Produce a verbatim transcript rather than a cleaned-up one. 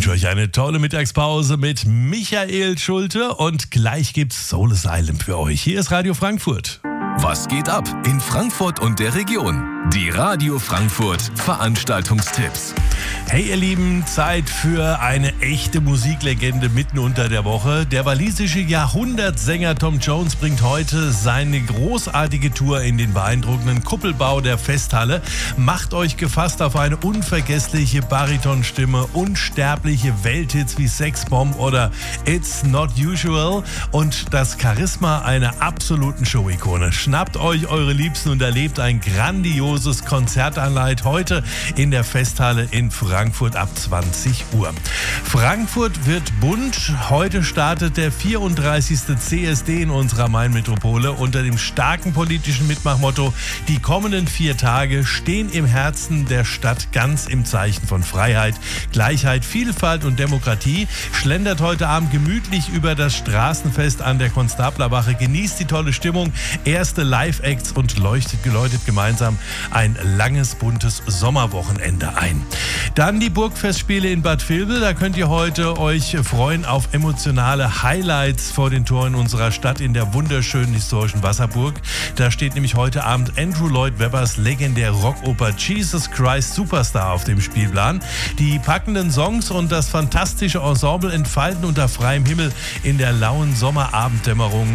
wünsche euch eine tolle Mittagspause mit Michael Schulte und gleich gibt's Soul Asylum für euch. Hier ist Radio Frankfurt. Was geht ab in Frankfurt und der Region? Die Radio Frankfurt Veranstaltungstipps. Hey ihr Lieben, Zeit für eine echte Musiklegende mitten unter der Woche. Der walisische Jahrhundertsänger Tom Jones bringt heute seine großartige Tour in den beeindruckenden Kuppelbau der Festhalle. Macht euch gefasst auf eine unvergessliche Baritonstimme, unsterbliche Welthits wie Sex Bomb oder It's Not Usual und das Charisma einer absoluten Show-Ikone. Schnappt euch eure Liebsten und erlebt ein grandioses Konzertanleiht heute in der Festhalle in Frankfurt ab zwanzig Uhr. Frankfurt wird bunt. Heute startet der vierunddreißigste C S D in unserer Main-Metropole unter dem starken politischen Mitmachmotto: Die kommenden vier Tage stehen im Herzen der Stadt ganz im Zeichen von Freiheit, Gleichheit, Vielfalt und Demokratie. Schlendert heute Abend gemütlich über das Straßenfest an der Konstablerwache, genießt die tolle Stimmung, erste Live-Acts und leuchtet, läutet gemeinsam ein langes, buntes Sommerwochenende ein. Dann die Burgfestspiele in Bad Vilbel. Da könnt ihr heute euch freuen auf emotionale Highlights vor den Toren unserer Stadt in der wunderschönen historischen Wasserburg. Da steht nämlich heute Abend Andrew Lloyd Webbers legendäre Rockoper Jesus Christ Superstar auf dem Spielplan. Die packenden Songs und das fantastische Ensemble entfalten unter freiem Himmel in der lauen Sommerabenddämmerung